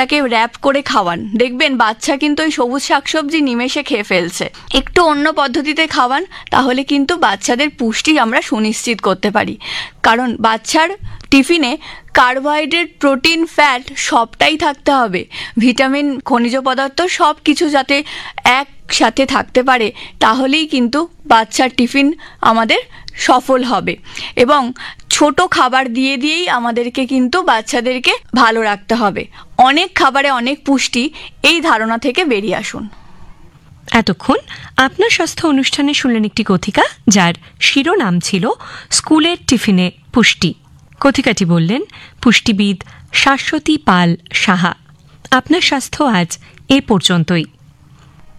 তাকে র্যাপ করে খাওয়ান, দেখবেন বাচ্চা কিন্তু ওই সবুজ শাকসবজি নিমেষে খেয়ে ফেলছে। একটু অন্য পদ্ধতিতে খাওয়ান, তাহলে কিন্তু বাচ্চাদের পুষ্টি আমরা সুনিশ্চিত করতে পারি। কারণ বাচ্চার টিফিনে কার্বোহাইড্রেট, প্রোটিন, ফ্যাট সবটাই থাকতে হবে। ভিটামিন, খনিজ পদার্থ সব কিছু যাতে একসাথে থাকতে পারে, তাহলেই কিন্তু বাচ্চার টিফিন আমাদের সফল হবে। এবং ছোট খাবার দিয়ে দিয়েই আমাদেরকে কিন্তু বাচ্চাদেরকে ভালো রাখতে হবে। অনেক খাবারে অনেক পুষ্টি, এই ধারণা থেকে বেরিয়ে আসুন। এতক্ষণ আপনার স্বাস্থ্য অনুষ্ঠানে শুনলেন একটি কথিকা, যার শিরোনাম ছিল স্কুলের টিফিনে পুষ্টি। কথিকাটি বললেন পুষ্টিবিদ শাশ্বতী পাল সাহা। আপনার স্বাস্থ্য আজ এ পর্যন্তই।